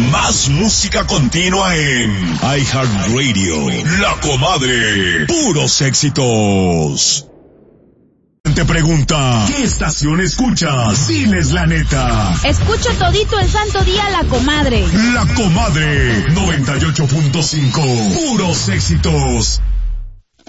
Más música continua en iHeartRadio. La Comadre. Puros éxitos. Te pregunta, ¿qué estación escuchas? Diles la neta. Escucho todito el santo día La Comadre. La Comadre 98.5. Puros éxitos.